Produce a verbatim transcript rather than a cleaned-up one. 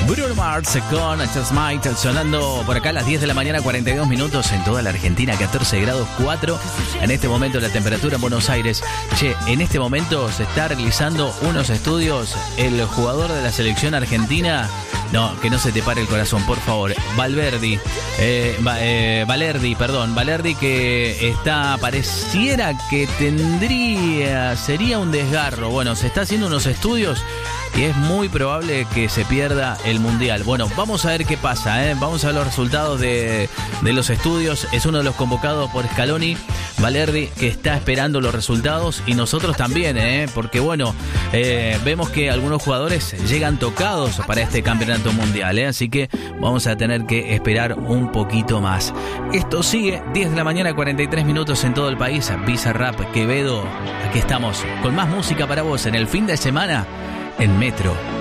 Bruno Mars con Just Might sonando por acá a las diez de la mañana, cuarenta y dos minutos en toda la Argentina, catorce grados cuatro. En este momento la temperatura en Buenos Aires. Che, en este momento se está realizando unos estudios. El jugador de la selección argentina, no, que no se te pare el corazón, por favor. Valverdi, eh, va, eh, Valerdi, perdón, Valerdi que está, pareciera que tendría, sería un desgarro. Bueno, se está haciendo unos estudios y es muy probable que se pierda el Mundial. Bueno, vamos a ver qué pasa, ¿eh? Vamos a ver los resultados de, de los estudios. Es uno de los convocados por Scaloni, Valerdi, que está esperando los resultados. Y nosotros también, ¿eh? Porque bueno, eh, vemos que algunos jugadores llegan tocados para este campeonato mundial, ¿eh? Así que vamos a tener que esperar un poquito más. Esto sigue, diez de la mañana, cuarenta y tres minutos en todo el país. Bizarrap, Quevedo, aquí estamos con más música para vos en el fin de semana en Metro.